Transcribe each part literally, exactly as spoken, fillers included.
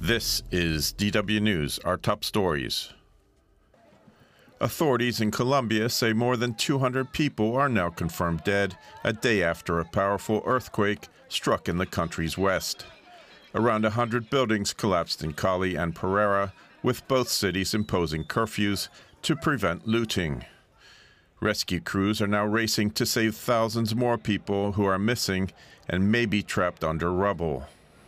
This is D W News, our top stories. Authorities in Colombia say more than two hundred people are now confirmed dead a day after a powerful earthquake struck in the country's west. Around one hundred buildings collapsed in Cali and Pereira, with both cities imposing curfews to prevent looting. Rescue crews are now racing to save thousands more people who are missing and may be trapped under rubble.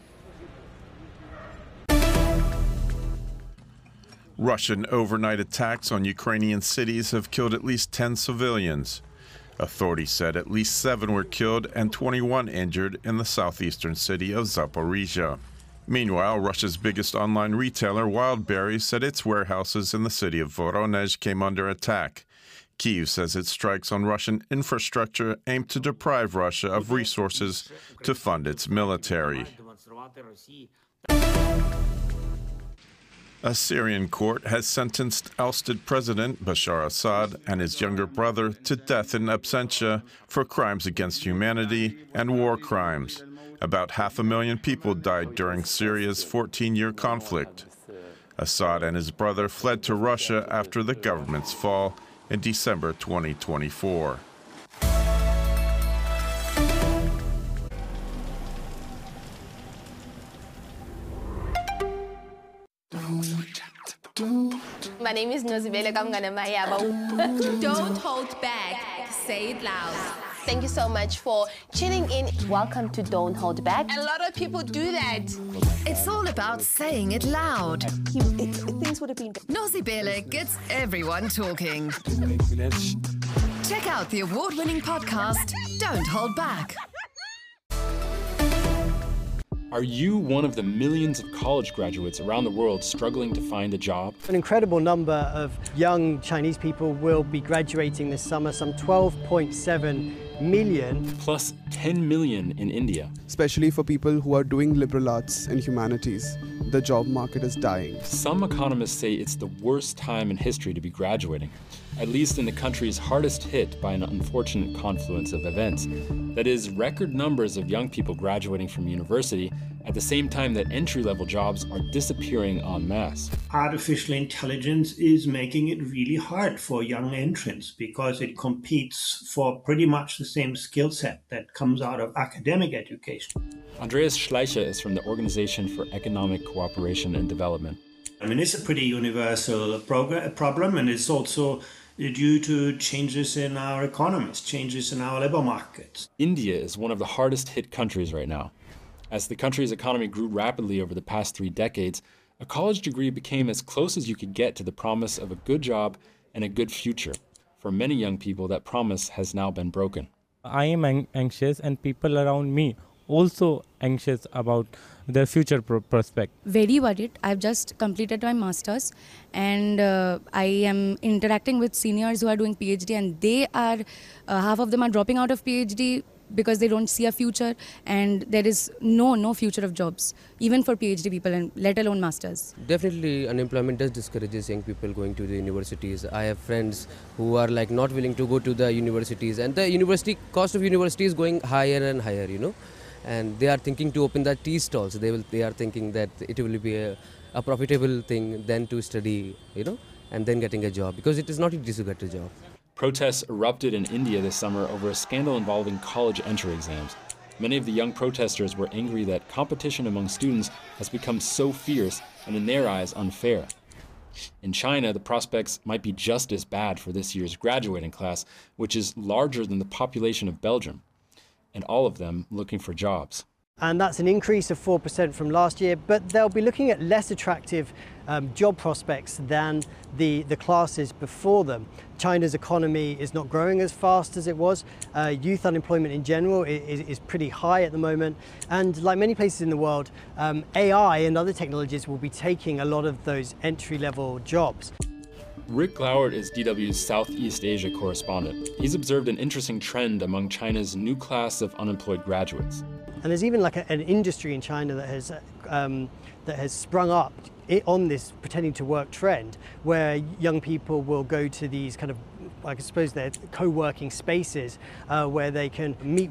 Russian overnight attacks on Ukrainian cities have killed at least ten civilians. Authorities said at least seven were killed and twenty-one injured in the southeastern city of Zaporizhia. Meanwhile, Russia's biggest online retailer, Wildberries, said its warehouses in the city of Voronezh came under attack. Kyiv says its strikes on Russian infrastructure aim to deprive Russia of resources to fund its military. A Syrian court has sentenced ousted President Bashar Assad and his younger brother to death in absentia for crimes against humanity and war crimes. About half a million people died during Syria's fourteen-year conflict. Assad and his brother fled to Russia after the government's fall in December twenty twenty-four. My name is Nozibele Kamganamayabo. Don't hold back. Say it loud. Thank you so much for tuning in. Welcome to Don't Hold Back. A lot of people do that. It's all about saying it loud. He, it, things would have been... Nozibele gets everyone talking. Check out the award-winning podcast, Don't Hold Back. Are you one of the millions of college graduates around the world struggling to find a job? An incredible number of young Chinese people will be graduating this summer, some twelve point seven million. Plus ten million in India. Especially for people who are doing liberal arts and humanities, the job market is dying. Some economists say it's the worst time in history to be graduating, at least in the countries hardest hit by an unfortunate confluence of events. That is, record numbers of young people graduating from university at the same time that entry-level jobs are disappearing en masse. Artificial intelligence is making it really hard for young entrants because it competes for pretty much the same skill set that comes out of academic education. Andreas Schleicher is from the Organization for Economic Cooperation and Development. I mean, it's a pretty universal prog- problem, and it's also due to changes in our economies, changes in our labor markets. India is one of the hardest hit countries right now. As the country's economy grew rapidly over the past three decades, a college degree became as close as you could get to the promise of a good job and a good future. For many young people, that promise has now been broken. I am ang- anxious and people around me also anxious about their future pro- prospect. Very worried. I've just completed my master's and uh, I am interacting with seniors who are doing PhD, and they are, uh, half of them are dropping out of PhD because they don't see a future, and there is no no future of jobs, even for PhD people, and let alone masters. Definitely unemployment does discourages young people going to the universities. I have friends who are like not willing to go to the universities, and the university cost of university is going higher and higher, you know. And they are thinking to open the tea stalls. They will. They are thinking that it will be a, a profitable thing than to study, you know, and then getting a job, because it is not easy to get a job. Protests erupted in India this summer over a scandal involving college entry exams. Many of the young protesters were angry that competition among students has become so fierce and, in their eyes, unfair. In China, the prospects might be just as bad for this year's graduating class, which is larger than the population of Belgium, and all of them looking for jobs. And that's an increase of four percent from last year, but they'll be looking at less attractive um, job prospects than the, the classes before them. China's economy is not growing as fast as it was. Uh, youth unemployment in general is, is pretty high at the moment. And like many places in the world, um, A I and other technologies will be taking a lot of those entry-level jobs. Rick Glauert is D W's Southeast Asia correspondent. He's observed an interesting trend among China's new class of unemployed graduates. And there's even like a, an industry in China that has um, that has sprung up on this pretending to work trend, where young people will go to these kind of, I suppose they're co-working spaces uh, where they can meet